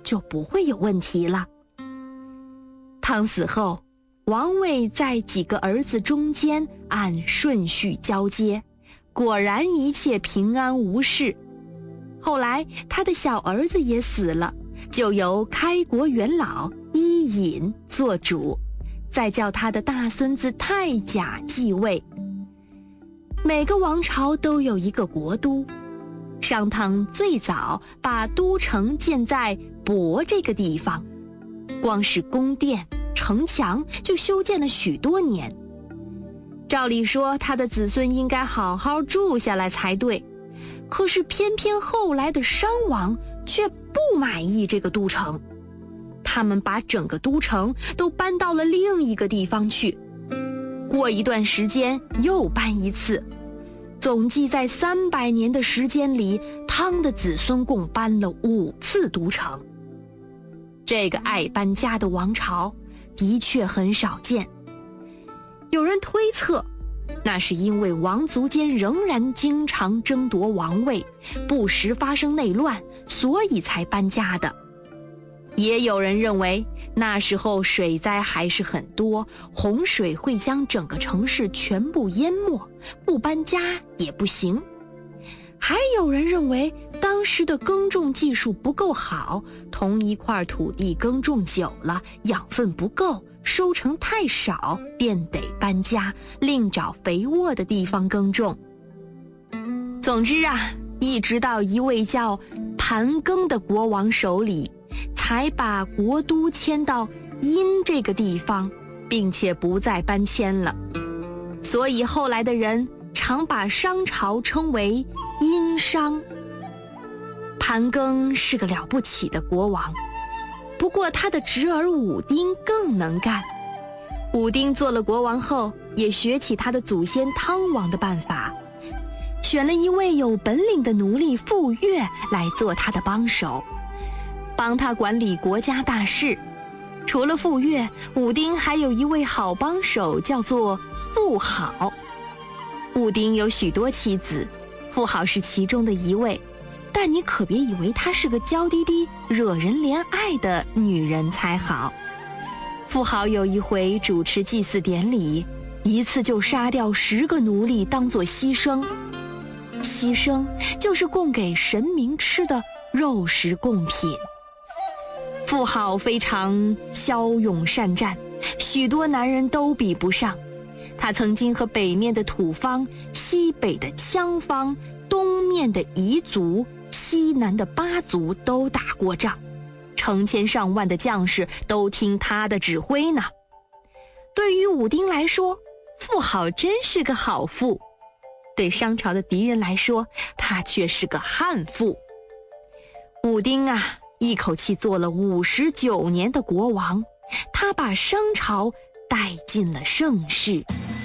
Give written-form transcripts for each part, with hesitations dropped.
就不会有问题了。汤死后，王位在几个儿子中间按顺序交接，果然一切平安无事。后来他的小儿子也死了，就由开国元老伊尹做主，再叫他的大孙子太甲继位。每个王朝都有一个国都，商汤最早把都城建在亳这个地方，光是宫殿城墙就修建了许多年。照理说他的子孙应该好好住下来才对，可是偏偏后来的商王却不满意这个都城，他们把整个都城都搬到了另一个地方去，过一段时间又搬一次，总计在300年的时间里，汤的子孙共搬了5次都城。这个爱搬家的王朝的确很少见。有人推测，那是因为王族间仍然经常争夺王位，不时发生内乱，所以才搬家的。也有人认为那时候水灾还是很多，洪水会将整个城市全部淹没，不搬家也不行。还有人认为当时的耕种技术不够好，同一块土地耕种久了，养分不够，收成太少，便得搬家，另找肥沃的地方耕种。总之啊，一直到一位叫盘庚的国王手里，才把国都迁到殷这个地方，并且不再搬迁了。所以后来的人常把商朝称为殷商。盘庚是个了不起的国王，不过他的侄儿武丁更能干。武丁做了国王后，也学起他的祖先汤王的办法，选了一位有本领的奴隶傅说来做他的帮手，帮他管理国家大事。除了傅说，武丁还有一位好帮手，叫做妇好。武丁有许多妻子，妇好是其中的一位，但你可别以为她是个娇滴滴、惹人怜爱的女人才好。妇好有一回主持祭祀典礼，一次就杀掉10个奴隶当作牺牲。牺牲就是供给神明吃的肉食贡品。妇好非常骁勇善战，许多男人都比不上。他曾经和北面的土方、西北的羌方、东面的彝族、西南的巴族都打过仗，成千上万的将士都听他的指挥呢。对于武丁来说，妇好真是个好妇；对商朝的敌人来说，他却是个悍妇。武丁啊，一口气做了59年的国王，他把商朝带进了盛世。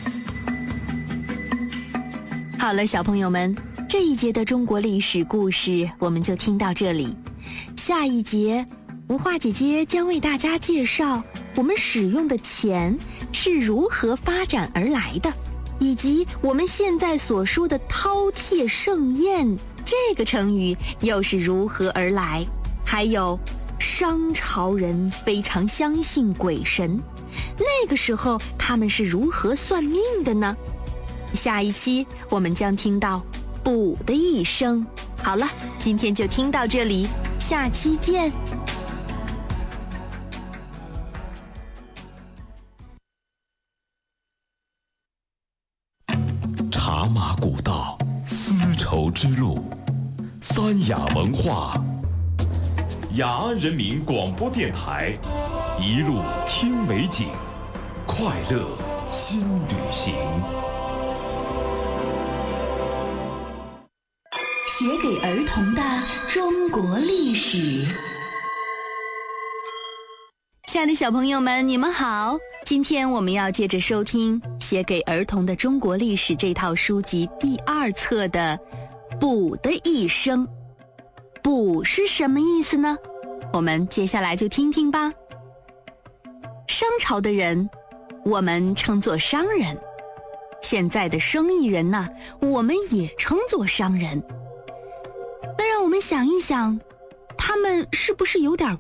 好了，小朋友们，这一节的中国历史故事我们就听到这里。下一节，吴化姐姐将为大家介绍我们使用的钱是如何发展而来的，以及我们现在所说的饕餮盛宴这个成语又是如何而来，还有商朝人非常相信鬼神，那个时候他们是如何算命的呢？下一期我们将听到卜的一生。好了，今天就听到这里，下期见。 茶马古道，丝绸之路，三雅文化，雅安人民广播电台，一路听美景，快乐新旅行。 写给儿童的中国历史。 亲爱的小朋友们，你们好！今天我们要接着收听《写给儿童的中国历史》这套书籍第2册的卜的一生。卜是什么意思呢？我们接下来就听听吧。商朝的人，我们称作商人。现在的生意人呢，我们也称作商人。那让我们想一想，他们是不是有点